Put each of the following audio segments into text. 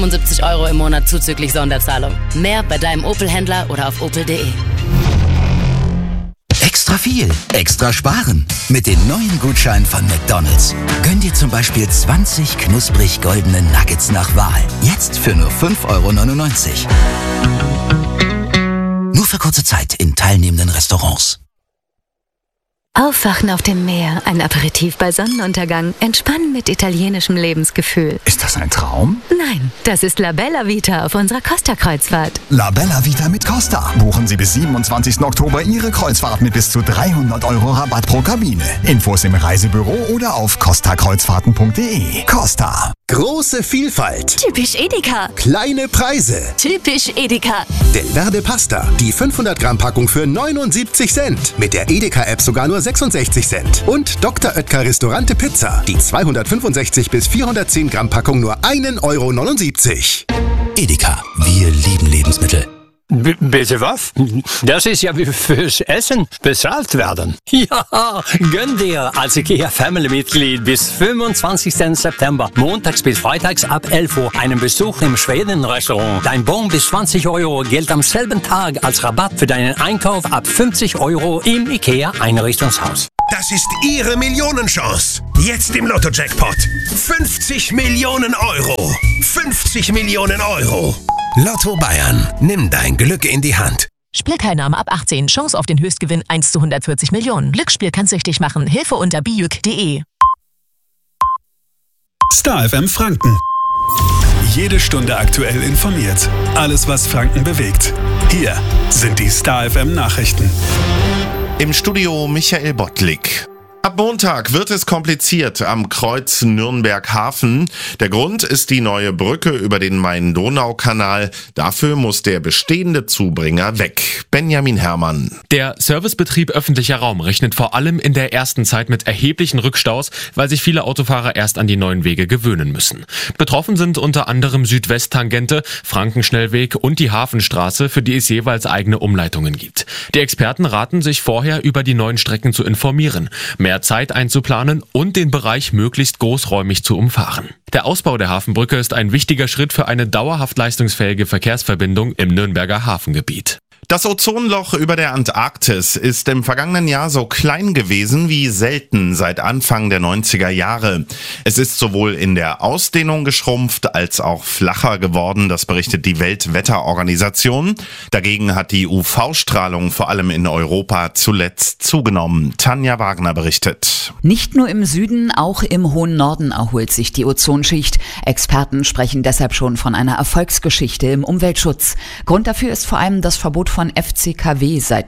75 € im Monat zuzüglich Sonderzahlung. Mehr bei deinem Opel-Händler oder auf opel.de. Extra viel, extra sparen. Mit den neuen Gutscheinen von McDonald's. Gönn dir zum Beispiel 20 knusprig goldene Nuggets nach Wahl. Jetzt für nur 5,99 €. Nur für kurze Zeit in teilnehmenden Restaurants. Aufwachen auf dem Meer, ein Aperitif bei Sonnenuntergang, entspannen mit italienischem Lebensgefühl. Ist das ein Traum? Nein, das ist La Bella Vita auf unserer Costa-Kreuzfahrt. La Bella Vita mit Costa. Buchen Sie bis 27. Oktober Ihre Kreuzfahrt mit bis zu 300 € Rabatt pro Kabine. Infos im Reisebüro oder auf costakreuzfahrten.de. Costa. Große Vielfalt. Typisch Edeka. Kleine Preise. Typisch Edeka. Del Verde Pasta. Die 500 Gramm Packung für 79 Cent. Mit der Edeka-App sogar nur 66 Cent. Und Dr. Oetker Restaurante Pizza. Die 265 bis 410 Gramm Packung nur 1,79 €. Edeka, wir lieben Lebensmittel. Bitte was? Das ist ja wie fürs Essen bezahlt werden. Ja, gönn dir als IKEA-Family-Mitglied bis 25. September, montags bis freitags ab 11 Uhr, einen Besuch im Schweden-Restaurant. Dein Bon bis 20 € gilt am selben Tag als Rabatt für deinen Einkauf ab 50 € im IKEA-Einrichtungshaus. Das ist Ihre Millionenchance. Jetzt im Lotto-Jackpot. 50 Millionen €. 50 Millionen €. Lotto Bayern. Nimm dein Glück in die Hand. Spielteilnahme ab 18. Chance auf den Höchstgewinn 1 zu 140 Millionen. Glücksspiel kann süchtig machen. Hilfe unter bijuk.de. Star FM Franken. Jede Stunde aktuell informiert. Alles, was Franken bewegt. Hier sind die Star FM Nachrichten. Im Studio Michael Bottlik. Ab Montag wird es kompliziert am Kreuz Nürnberg-Hafen. Der Grund ist die neue Brücke über den Main-Donau-Kanal. Dafür muss der bestehende Zubringer weg. Benjamin Herrmann. Der Servicebetrieb öffentlicher Raum rechnet vor allem in der ersten Zeit mit erheblichen Rückstaus, weil sich viele Autofahrer erst an die neuen Wege gewöhnen müssen. Betroffen sind unter anderem Südwest-Tangente, Frankenschnellweg und die Hafenstraße, für die es jeweils eigene Umleitungen gibt. Die Experten raten, sich vorher über die neuen Strecken zu informieren, mehr Zeit einzuplanen und den Bereich möglichst großräumig zu umfahren. Der Ausbau der Hafenbrücke ist ein wichtiger Schritt für eine dauerhaft leistungsfähige Verkehrsverbindung im Nürnberger Hafengebiet. Das Ozonloch über der Antarktis ist im vergangenen Jahr so klein gewesen wie selten seit Anfang der 90er Jahre. Es ist sowohl in der Ausdehnung geschrumpft als auch flacher geworden, das berichtet die Weltwetterorganisation. Dagegen hat die UV-Strahlung vor allem in Europa zuletzt zugenommen. Tanja Wagner berichtet. Nicht nur im Süden, auch im hohen Norden erholt sich die Ozonschicht. Experten sprechen deshalb schon von einer Erfolgsgeschichte im Umweltschutz. Grund dafür ist vor allem das Verbot von FCKW seit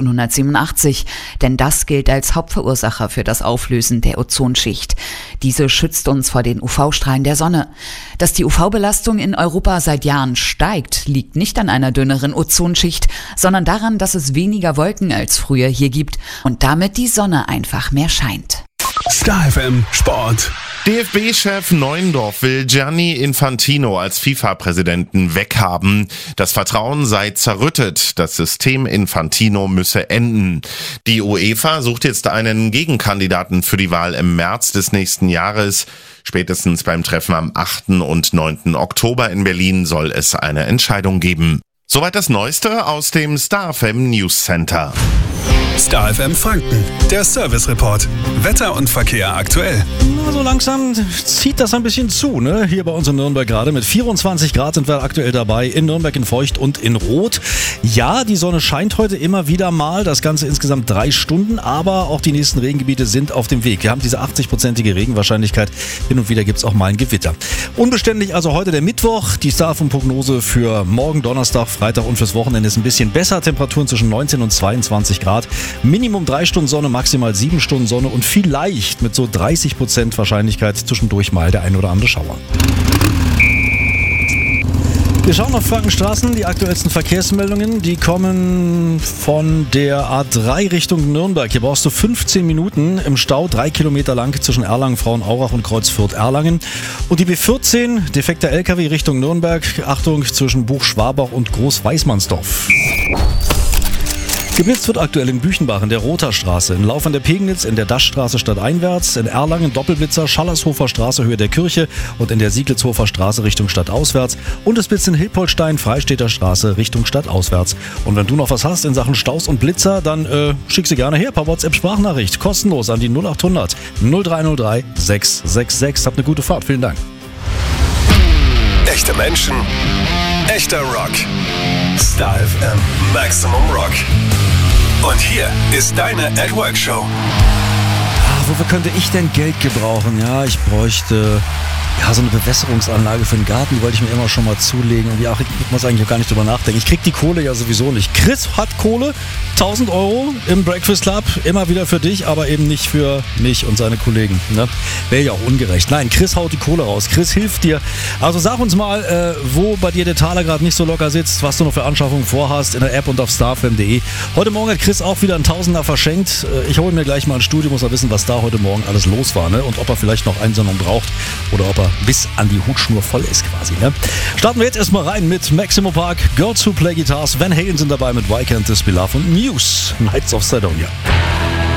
1987, denn das gilt als Hauptverursacher für das Auflösen der Ozonschicht. Diese schützt uns vor den UV-Strahlen der Sonne. Dass die UV-Belastung in Europa seit Jahren steigt, liegt nicht an einer dünneren Ozonschicht, sondern daran, dass es weniger Wolken als früher hier gibt und damit die Sonne einfach mehr scheint. Star FM Sport. DFB-Chef Neuendorf will Gianni Infantino als FIFA-Präsidenten weghaben. Das Vertrauen sei zerrüttet. Das System Infantino müsse enden. Die UEFA sucht jetzt einen Gegenkandidaten für die Wahl im März des nächsten Jahres. Spätestens beim Treffen am 8. und 9. Oktober in Berlin soll es eine Entscheidung geben. Soweit das Neueste aus dem Star FM News Center. Star FM Franken, der Service Report. Wetter und Verkehr aktuell. Na, so langsam zieht das ein bisschen zu, ne? Hier bei uns in Nürnberg gerade. Mit 24 Grad sind wir aktuell dabei. In Nürnberg in Feucht und in Rot. Ja, die Sonne scheint heute immer wieder mal. Das Ganze insgesamt 3 Stunden. Aber auch die nächsten Regengebiete sind auf dem Weg. Wir haben diese 80%ige Regenwahrscheinlichkeit. Hin und wieder gibt es auch mal ein Gewitter. Unbeständig also heute der Mittwoch. Die Star FM-Prognose für morgen Donnerstag, Freitag und fürs Wochenende ist ein bisschen besser. Temperaturen zwischen 19 und 22 Grad. Minimum 3 Stunden Sonne, maximal 7 Stunden Sonne und vielleicht mit so 30% Wahrscheinlichkeit zwischendurch mal der ein oder andere Schauer. Wir schauen auf Frankenstraßen, die aktuellsten Verkehrsmeldungen, die kommen von der A3 Richtung Nürnberg. Hier brauchst du 15 Minuten im Stau, 3 Kilometer lang zwischen Erlangen, Frauenaurach und Kreuzfürth-Erlangen. Und die B14, defekter LKW Richtung Nürnberg, Achtung, zwischen Buchschwabach und Großweißmannsdorf. Geblitzt wird aktuell in Büchenbach in der Rotherstraße, in Lauf an der Pegnitz, in der Daschstraße stadteinwärts, in Erlangen Doppelblitzer, Schallershofer Straße Höhe der Kirche und in der Sieglitzhofer Straße Richtung stadtauswärts und es blitzt in Hilpoltstein Freistädter Straße Richtung stadtauswärts. Und wenn du noch was hast in Sachen Staus und Blitzer, dann schick sie gerne her per WhatsApp-Sprachnachricht, kostenlos an die 0800 0303 666. Habt eine gute Fahrt, vielen Dank. Echte Menschen, echter Rock. Star FM Maximum Rock. Und hier ist deine At-Work-Show. Wofür könnte ich denn Geld gebrauchen? Ja, ich bräuchte so eine Bewässerungsanlage für den Garten, die wollte ich mir immer schon mal zulegen. Und ich muss eigentlich auch gar nicht drüber nachdenken. Ich krieg die Kohle ja sowieso nicht. Chris hat Kohle, 1.000 € im Breakfast Club, immer wieder für dich, aber eben nicht für mich und seine Kollegen. Ne? Wäre ja auch ungerecht. Nein, Chris haut die Kohle raus. Chris hilft dir. Also sag uns mal, wo bei dir der Taler gerade nicht so locker sitzt, was du noch für Anschaffungen vorhast in der App und auf starfm.de. Heute Morgen hat Chris auch wieder einen Tausender verschenkt. Ich hole mir gleich mal ein Studio, muss mal wissen, was da heute Morgen alles los war, ne? Und ob er vielleicht noch Einsendung braucht oder ob er bis an die Hutschnur voll ist quasi. Ne? Starten wir jetzt erstmal rein mit Maximo Park, Girls Who Play Guitars, Van Halen sind dabei mit Why Can't This Be Love und Muse, Nights of Sidonia.